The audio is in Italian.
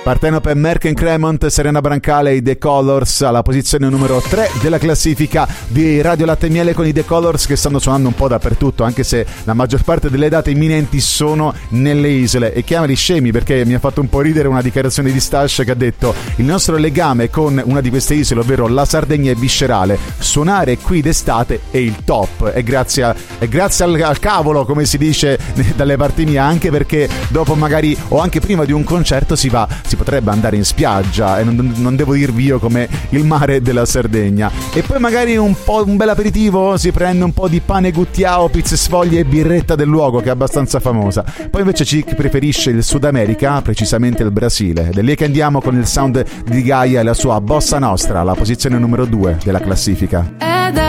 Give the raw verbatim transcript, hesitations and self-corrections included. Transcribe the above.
Partenope, Merck Cremont, Serena Brancale, i The Colors alla posizione numero tre della classifica di Radio Latte e Miele, con i The Colors che stanno suonando un po' dappertutto, anche se la maggior parte delle date imminenti sono nelle isole. E chiamali scemi, perché mi ha fatto un po' ridere una dichiarazione di Stash che ha detto: il nostro legame con una di queste isole, ovvero la Sardegna, è viscerale, suonare qui d'estate è il top, è grazie, a, è grazie al, al cavolo, come si dice dalle parti mie, anche perché dopo magari o anche prima di un concerto si va, si potrebbe andare in spiaggia, e non, non devo dirvi io come il mare della Sardegna, e poi magari un po' un bel aperitivo, si prende un po' di pane guttiao, pizze sfoglie e birretta del luogo, che è abbastanza famosa. Poi invece ci preferisce il Sud America, precisamente il Brasile, ed è lì che andiamo con il sound di Gaia e la sua Bossa Nostra alla posizione numero due della classifica.